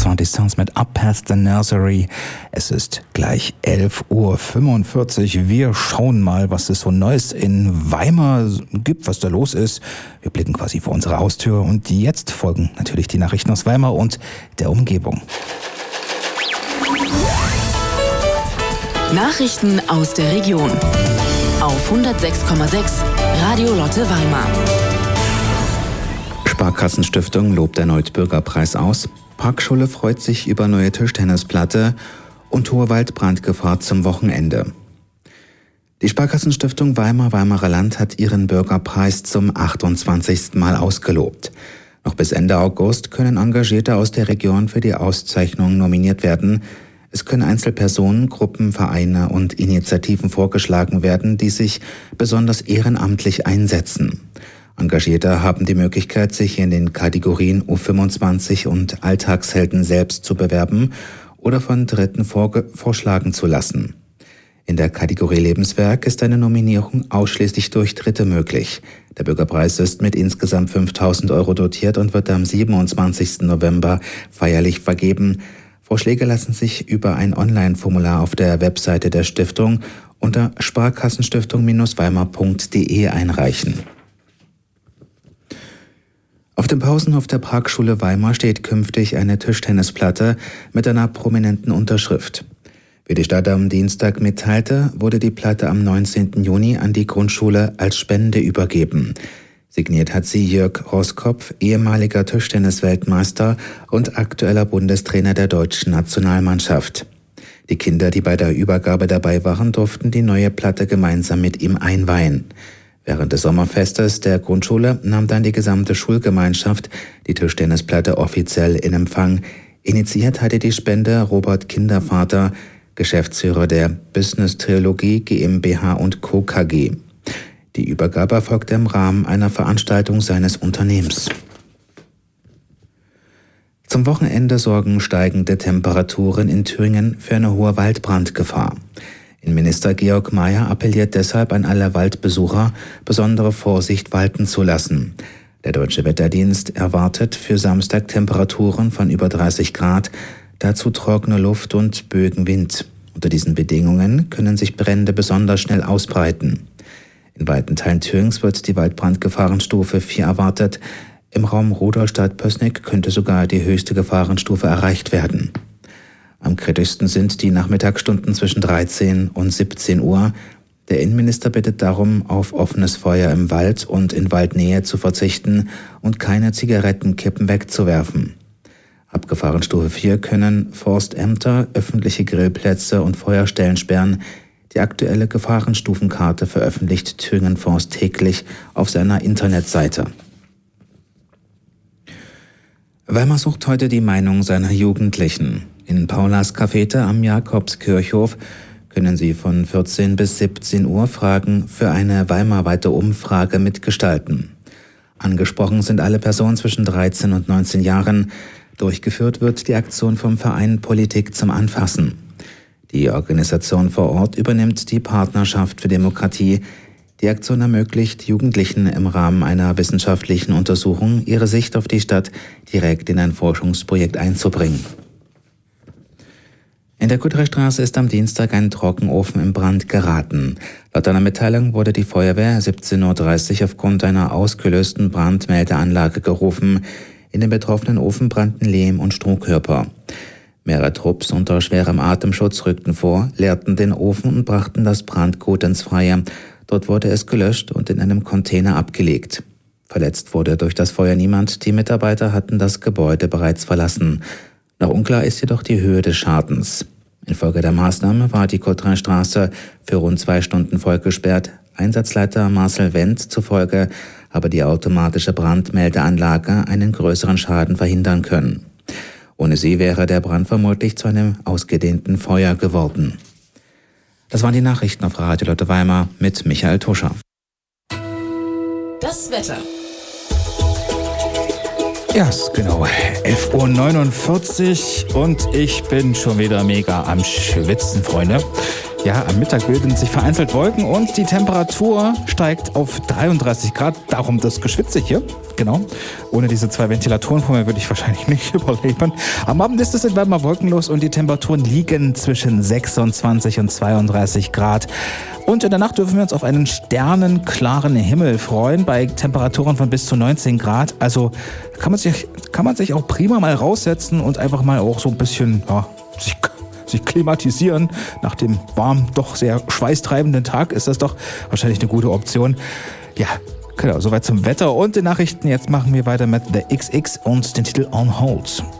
Saint mit Up Past the Nursery. Es ist gleich 11:45 Uhr. Wir schauen mal, was es so Neues in Weimar gibt, was da los ist. Wir blicken quasi vor unsere Haustür und jetzt folgen natürlich die Nachrichten aus Weimar und der Umgebung. Nachrichten aus der Region auf 106,6 Radio Lotte Weimar. Sparkassenstiftung lobt erneut Bürgerpreis aus. Parkschule freut sich über neue Tischtennisplatte und hohe Waldbrandgefahr zum Wochenende. Die Sparkassenstiftung Weimarer Land hat ihren Bürgerpreis zum 28. Mal ausgelobt. Noch bis Ende August können Engagierte aus der Region für die Auszeichnung nominiert werden. Es können Einzelpersonen, Gruppen, Vereine und Initiativen vorgeschlagen werden, die sich besonders ehrenamtlich einsetzen. Engagierte haben die Möglichkeit, sich in den Kategorien U25 und Alltagshelden selbst zu bewerben oder von Dritten vorschlagen zu lassen. In der Kategorie Lebenswerk ist eine Nominierung ausschließlich durch Dritte möglich. Der Bürgerpreis ist mit insgesamt 5.000 € dotiert und wird am 27. November feierlich vergeben. Vorschläge lassen sich über ein Online-Formular auf der Webseite der Stiftung unter sparkassenstiftung-weimar.de einreichen. Auf dem Pausenhof der Parkschule Weimar steht künftig eine Tischtennisplatte mit einer prominenten Unterschrift. Wie die Stadt am Dienstag mitteilte, wurde die Platte am 19. Juni an die Grundschule als Spende übergeben. Signiert hat sie Jörg Roskopf, ehemaliger Tischtennis-Weltmeister und aktueller Bundestrainer der deutschen Nationalmannschaft. Die Kinder, die bei der Übergabe dabei waren, durften die neue Platte gemeinsam mit ihm einweihen. Während des Sommerfestes der Grundschule nahm dann die gesamte Schulgemeinschaft die Tischtennisplatte offiziell in Empfang. Initiiert hatte die Spende Robert Kindervater, Geschäftsführer der Business Trilogie GmbH und Co. KG. Die Übergabe erfolgte im Rahmen einer Veranstaltung seines Unternehmens. Zum Wochenende sorgen steigende Temperaturen in Thüringen für eine hohe Waldbrandgefahr. Innenminister Georg Mayer appelliert deshalb an alle Waldbesucher, besondere Vorsicht walten zu lassen. Der Deutsche Wetterdienst erwartet für Samstag Temperaturen von über 30 Grad, dazu trockene Luft und Böenwind. Unter diesen Bedingungen können sich Brände besonders schnell ausbreiten. In weiten Teilen Thürings wird die Waldbrandgefahrenstufe 4 erwartet. Im Raum Rudolstadt-Pößneck könnte sogar die höchste Gefahrenstufe erreicht werden. Am kritischsten sind die Nachmittagsstunden zwischen 13 und 17 Uhr. Der Innenminister bittet darum, auf offenes Feuer im Wald und in Waldnähe zu verzichten und keine Zigarettenkippen wegzuwerfen. Ab Gefahrenstufe 4 können Forstämter, öffentliche Grillplätze und Feuerstellen sperren. Die aktuelle Gefahrenstufenkarte veröffentlicht Thüringen Forst täglich auf seiner Internetseite. Weimar sucht heute die Meinung seiner Jugendlichen. In Paulas Cafete am Jakobskirchhof können Sie von 14 bis 17 Uhr Fragen für eine weimarweite Umfrage mitgestalten. Angesprochen sind alle Personen zwischen 13 und 19 Jahren. Durchgeführt wird die Aktion vom Verein Politik zum Anfassen. Die Organisation vor Ort übernimmt die Partnerschaft für Demokratie. Die Aktion ermöglicht Jugendlichen im Rahmen einer wissenschaftlichen Untersuchung ihre Sicht auf die Stadt direkt in ein Forschungsprojekt einzubringen. In der Kuttreichstraße ist am Dienstag ein Trockenofen in Brand geraten. Laut einer Mitteilung wurde die Feuerwehr 17:30 Uhr aufgrund einer ausgelösten Brandmeldeanlage gerufen. In dem betroffenen Ofen brannten Lehm- und Strohkörper. Mehrere Trupps unter schwerem Atemschutz rückten vor, leerten den Ofen und brachten das Brandgut ins Freie. Dort wurde es gelöscht und in einem Container abgelegt. Verletzt wurde durch das Feuer niemand. Die Mitarbeiter hatten das Gebäude bereits verlassen. Noch unklar ist jedoch die Höhe des Schadens. Infolge der Maßnahme war die Kottreinstraße für rund 2 Stunden voll gesperrt. Einsatzleiter Marcel Wendt zufolge habe die automatische Brandmeldeanlage einen größeren Schaden verhindern können. Ohne sie wäre der Brand vermutlich zu einem ausgedehnten Feuer geworden. Das waren die Nachrichten auf Radio Lotte Weimar mit Michael Tuscher. Das Wetter. Ja, ist genau 11:49 Uhr und ich bin schon wieder mega am Schwitzen, Freunde. Ja, am Mittag bilden sich vereinzelt Wolken und die Temperatur steigt auf 33 Grad. Darum das Geschwitze hier. Genau. Ohne diese 2 Ventilatoren vor mir würde ich wahrscheinlich nicht überleben. Am Abend ist es in Weimar wolkenlos und die Temperaturen liegen zwischen 26 und 32 Grad. Und in der Nacht dürfen wir uns auf einen sternenklaren Himmel freuen, bei Temperaturen von bis zu 19 Grad. Also kann man sich auch prima mal raussetzen und einfach mal auch so ein bisschen sich klimatisieren. Nach dem warmen, doch sehr schweißtreibenden Tag ist das doch wahrscheinlich eine gute Option. Ja, genau, soweit zum Wetter und den Nachrichten. Jetzt machen wir weiter mit The XX und den Titel On Hold.